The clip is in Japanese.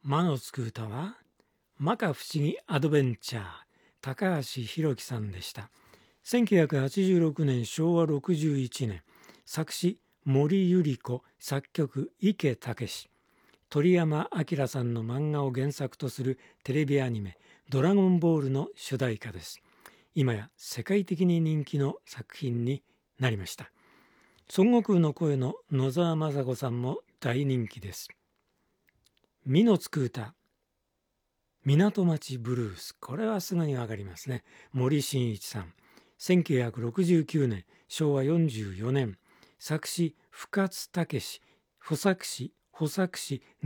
間のつく歌は摩訶不思議アドベンチャー、高橋宏樹さんでした。1986年昭和61年、作詞森百合子、作曲池武史。鳥山明さんの漫画を原作とするテレビアニメドラゴンボールの主題歌です。今や世界的に人気の作品になりました。孫悟空の声の野沢雅子さんも大人気です。みのつく歌、港町ブルース、これはすぐにわかりますね。森進一さん。1969年昭和44年、作詞深津武史、補作詞